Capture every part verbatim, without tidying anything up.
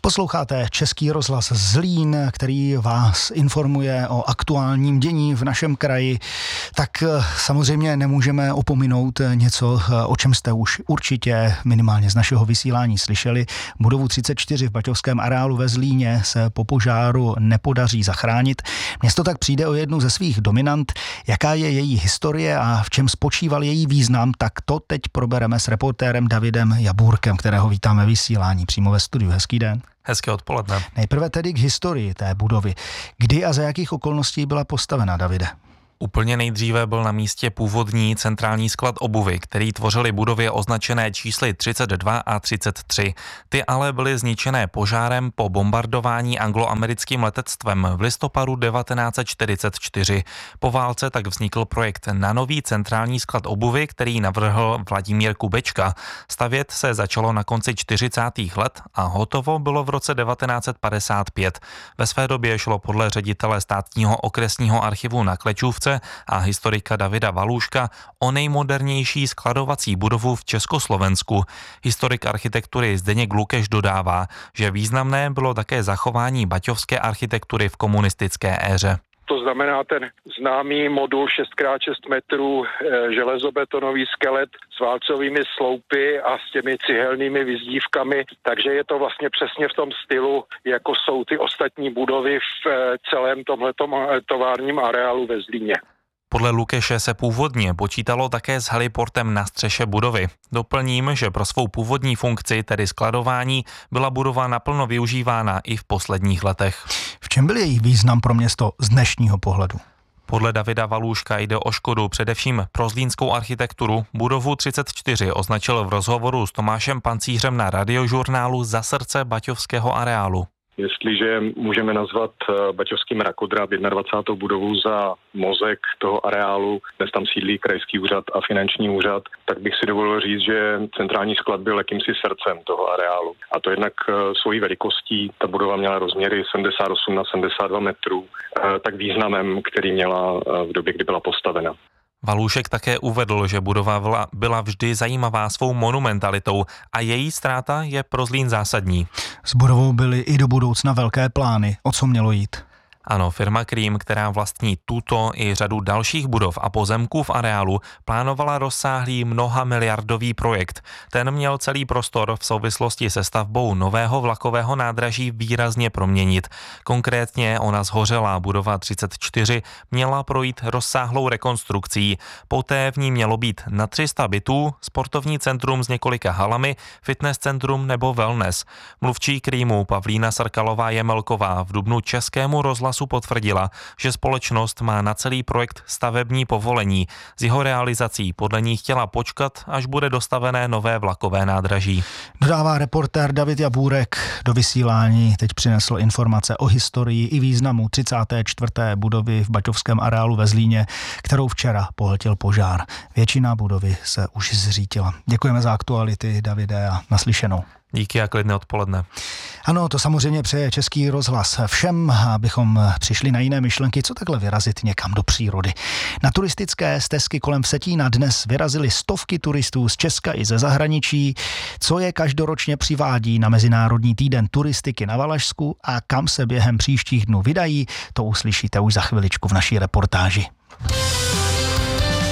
Posloucháte Český rozhlas Zlín, který vás informuje o aktuálním dění v našem kraji. Tak samozřejmě nemůžeme opominout něco, o čem jste už určitě minimálně z našeho vysílání slyšeli. Budovu třicet čtyři v baťovském areálu ve Zlíně se po požáru nepodaří zachránit. Město tak přijde o jednu ze svých dominant. Jaká je její historie a v čem spočíval její význam, tak to teď probereme s reportérem Davidem Jabůrkem, kterého vítáme vysílání přímo ve studiu. Hezký den. Hezké odpoledne. Nejprve tedy k historii té budovy. Kdy a za jakých okolností byla postavena, Davide? Úplně nejdříve byl na místě původní centrální sklad obuvy, který tvořily budovy označené čísly třicet dva a třicet tři. Ty ale byly zničené požárem po bombardování angloamerickým letectvem v listopadu devatenáct set čtyřicet čtyři. Po válce tak vznikl projekt na nový centrální sklad obuvy, který navrhl Vladimír Kubečka. Stavět se začalo na konci čtyřicátých let a hotovo bylo v roce devatenáct set padesát pět. Ve své době šlo podle ředitele státního okresního archivu na Klečůvce a historika Davida Valůška o nejmodernější skladovací budovu v Československu. Historik architektury Zdeněk Lukeš dodává, že významné bylo také zachování baťovské architektury v komunistické éře. To znamená ten známý modul šest krát šest metrů, e, železobetonový skelet s válcovými sloupy a s těmi cihelnými vyzdívkami, takže je to vlastně přesně v tom stylu, jako jsou ty ostatní budovy v e, celém tomhletom továrním areálu ve Zlíně. Podle Lukeše se původně počítalo také s heliportem na střeše budovy. Doplním, že pro svou původní funkci, tedy skladování, byla budova naplno využívána i v posledních letech. V čem byl její význam pro město z dnešního pohledu? Podle Davida Valůška jde o škodu především pro zlínskou architekturu. Budovu třicet čtyři označil v rozhovoru s Tomášem Pancířem na Radiožurnálu za srdce baťovského areálu. Jestliže můžeme nazvat baťovský mrakodrap dvacátou první budovu za mozek toho areálu, dnes tam sídlí krajský úřad a finanční úřad, tak bych si dovolil říct, že centrální sklad byl jakýmsi srdcem toho areálu. A to jednak svojí velikostí, ta budova měla rozměry sedmdesát osm na sedmdesát dva metrů, tak významem, který měla v době, kdy byla postavena. Valůšek také uvedl, že budova byla vždy zajímavá svou monumentalitou a její ztráta je pro Zlín zásadní. S budovou byly i do budoucna velké plány. O co mělo jít? Ano, firma Krím, která vlastní tuto i řadu dalších budov a pozemků v areálu, plánovala rozsáhlý mnoha miliardový projekt. Ten měl celý prostor v souvislosti se stavbou nového vlakového nádraží výrazně proměnit. Konkrétně ona zhořelá budova třicet čtyři měla projít rozsáhlou rekonstrukcí. Poté v ní mělo být na tři sta bytů, sportovní centrum s několika halami, fitness centrum nebo wellness. Mluvčí Krímu Pavlína Sarkalová-Jemelková v dubnu Českému rozhlasu potvrdila, že společnost má na celý projekt stavební povolení. S jeho realizací podle ní chtěla počkat, až bude dostavené nové vlakové nádraží. Dodává reportér David Jabůrek. Do vysílání teď přinesl informace o historii i významu třicáté čtvrté budovy v baťovském areálu ve Zlíně, kterou včera pohltil požár. Většina budovy se už zřítila. Děkujeme za aktuality, Davide, a naslyšenou. Díky a klidné odpoledne. Ano, to samozřejmě přeje Český rozhlas všem, abychom přišli na jiné myšlenky, co takhle vyrazit někam do přírody. Na turistické stezky kolem Vsetína dnes vyrazili stovky turistů z Česka i ze zahraničí. Co je každoročně přivádí na Mezinárodní týden turistiky na Valašsku a kam se během příštích dnů vydají, to uslyšíte už za chviličku v naší reportáži.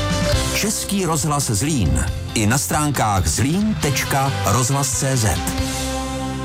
Český rozhlas Zlín. I na stránkách zlín tečka rozhlas tečka cé zet.